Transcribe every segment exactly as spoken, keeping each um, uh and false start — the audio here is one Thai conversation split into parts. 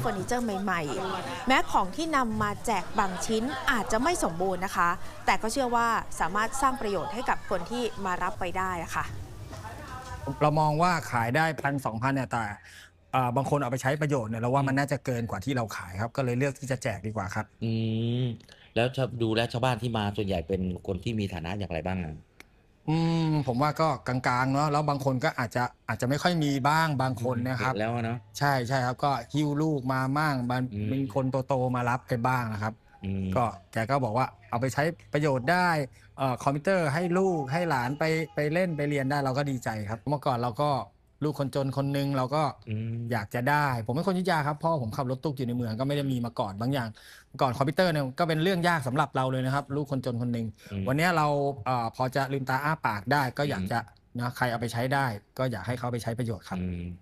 เฟอร์นิเจอร์ใหม่ๆแม้ของที่นำมาแจกบางชิ้นอาจจะไม่สมบูรณ์นะคะแต่ก็เชื่อว่าสามารถสร้างประโยชน์ให้กับคนที่มารับไปได้ค่ะเรามองว่าขายได้พันสองพันเนี่ยแต่บางคนเอาไปใช้ประโยชน์เนี่ยเราว่ามันน่าจะเกินกว่าที่เราขายครับก็เลยเลือกที่จะแจกดีกว่าครับอืมแล้วดูแลชาวบ้านที่มาส่วนใหญ่เป็นคนที่มีฐานะอย่างไรบ้างอืมผมว่าก็กลางๆเนาะแล้วบางคนก็อาจจะอาจจะไม่ค่อยมีบ้างบางคนนะครับแล้วเนาะใช่ใช่ครับก็หิ้วลูกมาบ้างมีคนโตๆมารับไปบ้างนะครับก็แกก็บอกว่าเอาไปใช้ประโยชน์ได้คอมพิวเตอร์ให้ลูกให้หลานไปไปเล่นไปเรียนได้เราก็ดีใจครับเมื่อก่อนเราก็ลูกคนจนคนนึงเราก็อยากจะได้ผมเป็นคนยุธยาครับพ่อผมขับรถตุ๊กอยู่ในเมืองก็ไม่ได้มีมาก่อนบางอย่างก่อนคอมพิวเตอร์เนี่ยก็เป็นเรื่องยากสำหรับเราเลยนะครับลูกคนจนคนหนึ่งวันนี้เราพอจะลืมตาอ้าปากได้ก็อยากจะนะใครเอาไปใช้ได้ก็อยากให้เขาไปใช้ประโยชน์ครับ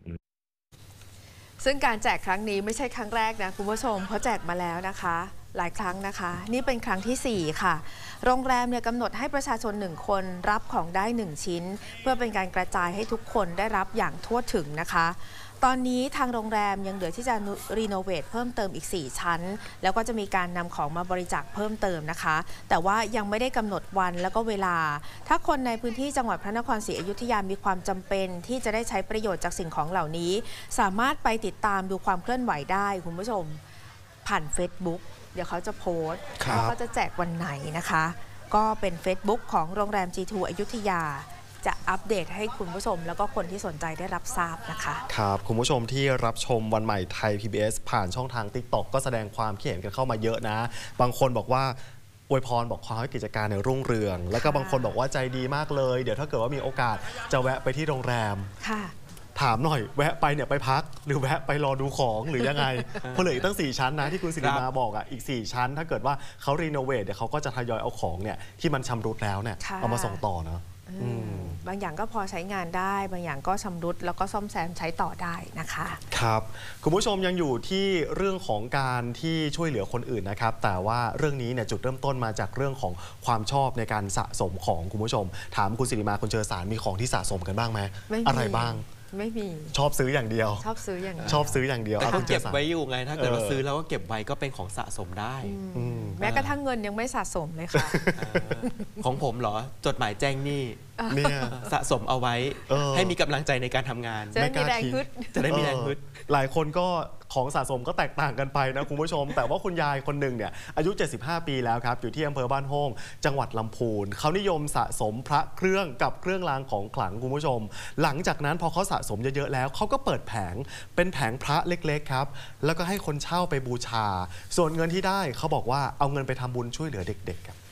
ซึ่งการแจกครั้งนี้ไม่ใช่ครั้งแรกนะคุณผู้ชมเพราะแจกมาแล้วนะคะหลายครั้งนะคะนี่เป็นครั้งที่สี่ค่ะโรงแรมเนี่ยกำหนดให้ประชาชนหนึ่งคนรับของได้หนึ่งชิ้นเพื่อเป็นการกระจายให้ทุกคนได้รับอย่างทั่วถึงนะคะตอนนี้ทางโรงแรมยังเหลือที่จะรีโนเวทเพิ่มเติมอีกสี่ชั้นแล้วก็จะมีการนำของมาบริจาคเพิ่มเติมนะคะแต่ว่ายังไม่ได้กำหนดวันแล้วก็เวลาถ้าคนในพื้นที่จังหวัดพระนครศรีอยุธยามีความจำเป็นที่จะได้ใช้ประโยชน์จากสิ่งของเหล่านี้สามารถไปติดตามดูความเคลื่อนไหวได้คุณผู้ชมผ่าน Facebookเดี๋ยวเขาจะโพสต์ว่าเขาจะแจกวันไหนนะคะก็เป็น Facebook ของโรงแรม จี ทู อยุธยาจะอัปเดตให้คุณผู้ชมแล้วก็คนที่สนใจได้รับทราบนะคะครับคุณผู้ชมที่รับชมวันใหม่ไทย พี บี เอส ผ่านช่องทาง ติ๊กต็อก ก็แสดงความคิดเห็นกันเข้ามาเยอะนะบางคนบอกว่าอวยพรบอกขอให้กิจการเนี่ยรุ่งเรืองแล้วก็บางคนบอกว่าใจดีมากเลยเดี๋ยวถ้าเกิดว่ามีโอกาสจะแวะไปที่โรงแรมค่ะถามหน่อยแวะไปเนี่ยไปพักหรือแวะไปรอดูของหรือยังไง เพราะเหลืออีกตั้งสี่ชั้นนะที่คุณศิริมาบอกอ่ะอีกสี่ชั้นถ้าเกิดว่าเขารีโนเวทเดี๋ยวเขาก็จะทยอยเอาของเนี่ยที่มันชำรุดแล้วเนี่ยเอามาส่งต่อเนาะบางอย่างก็พอใช้งานได้บางอย่างก็ชำรุดแล้วก็ซ่อมแซมใช้ต่อได้นะคะครับคุณผู้ชมยังอยู่ที่เรื่องของการที่ช่วยเหลือคนอื่นนะครับแต่ว่าเรื่องนี้เนี่ยจุดเริ่มต้นมาจากเรื่องของความชอบในการสะสมของคุณผู้ชมถามคุณศิริมาคุณเจอสารมีของที่สะสมกันบ้างไหมอะไรบ้างไม่มีชอบซื้ออย่างเดียวชอบซื้ออย่างเดียวชอบซื้ออย่างเดียวแต่เขาเก็บไว้อยู่ไงถ้าเกิดเราซื้อแล้วก็เก็บไว้ก็เป็นของสะสมได้แม้กระทั่งเงินยังไม่สะสมเลยค่ะของผมเหรอจดหมายแจ้งหนี้เนี่ยสะสมเอาไว้ให้มีกำลังใจในการทำงานจะได้มีแรงฮึดจะได้มีแรงฮึดหลายคนก็ของสะสมก็แตกต่างกันไปนะคุณผู้ชมแต่ว่าคุณยายคนหนึ่งเนี่ยอายุเจ็ดสิบห้าปีแล้วครับอยู่ที่อำเภอบ้านโฮงจังหวัดลำพูนเขานิยมสะสมพระเครื่องกับเครื่องรางของขลังคุณผู้ชมหลังจากนั้นพอเขาสะสมเยอะๆแล้วเขาก็เปิดแผงเป็นแผงพระเล็กๆครับแล้วก็ให้คนเช่าไปบูชาส่วนเงินที่ได้เขาบอกว่าเอาเงินไปทำบุญช่วยเหลือเด็กๆครับ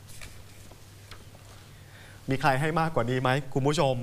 มีใครให้มากกว่านี้ไหมคุณผู้ชม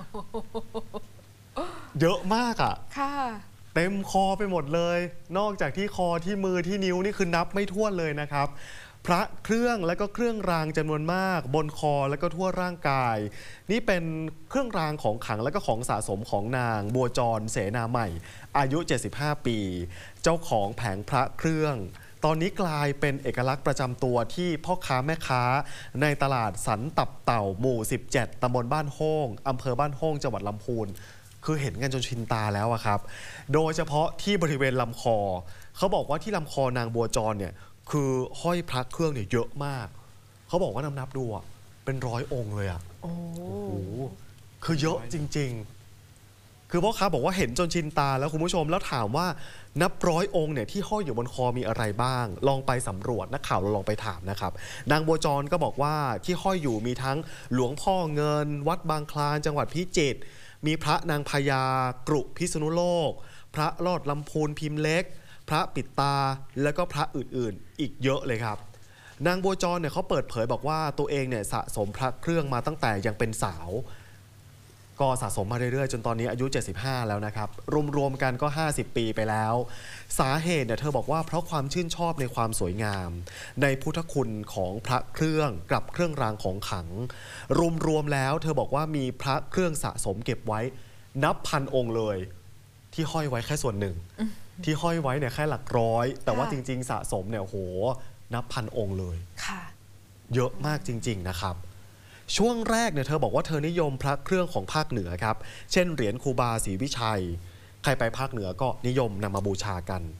เยอะมากอ่ะค่ะเต็มคอไปหมดเลยนอกจากที่คอที่มือที่นิ้วนี่คือนับไม่ถ้วนเลยนะครับพระเครื่องและก็เครื่องรางจำนวนมากบนคอและก็ทั่วร่างกายนี่เป็นเครื่องรางของขลังและก็ของสะสมของนางบัวจรเสนาใหม่อายุเจ็ดสิบห้าปีเจ้าของแผงพระเครื่องตอนนี้กลายเป็นเอกลักษณ์ประจำตัวที่พ่อค้าแม่ค้าในตลาดสันตับเต่าหมู่สิบเจ็ดตำบลบ้านโฮงอำเภอบ้านโฮงจังหวัดลำพูนคือเห็นกันจนชินตาแล้วครับโดยเฉพาะที่บริเวณลำคอเขาบอกว่าที่ลำคอนางบัวจรเนี่ยคือห้อยพระเครื่องเนี่ยเยอะมากเขาบอกว่านับนับดูเป็นร้อยองค์เลยอ่ะโอ้โหคือเยอะจริงๆคือพ่อค้าบอกว่าเห็นจนชินตาแล้วคุณผู้ชมแล้วถามว่านับร้อยองค์เนี่ยที่ห้อยอยู่บนคอมีอะไรบ้างลองไปสำรวจนักข่าวเราลองไปถามนะครับนางบัวจรก็บอกว่าที่ห้อยอยู่มีทั้งหลวงพ่อเงินวัดบางคลานจังหวัดพิจิตรมีพระนางพญากรุพิษณุโลกพระลอดลำพูนพิมพ์เล็กพระปิดตาแล้วก็พระอื่นๆอีกเยอะเลยครับนางบัวจรเนี่ยเขาเปิดเผยบอกว่าตัวเองเนี่ยสะสมพระเครื่องมาตั้งแต่ยังเป็นสาวก็สะสมมาเรื่อยๆจนตอนนี้อายุเจ็ดสิบห้าแล้วนะครับรวมๆกันก็ห้าสิบปีไปแล้วสาเหตุเนี่ยเธอบอกว่าเพราะความชื่นชอบในความสวยงามในพุทธคุณของพระเครื่องกับเครื่องรางของขลังรวมๆแล้วเธอบอกว่ามีพระเครื่องสะสมเก็บไว้นับพันองค์เลยที่ห้อยไว้แค่ส่วนหนึ่งที่ห้อยไว้เนี่ยแค่หลักร้อยแต่ว่าจริงๆสะสมเนี่ยโหนับพันองค์เลยเยอะมากจริงๆนะครับช่วงแรกเนี่ยเธอบอกว่าเธอนิยมพระเครื่องของภาคเหนือครับเช่นเหรียญครูบาศรีวิชัยใครไปภาคเหนือก็นิยมนำมาบูชากัน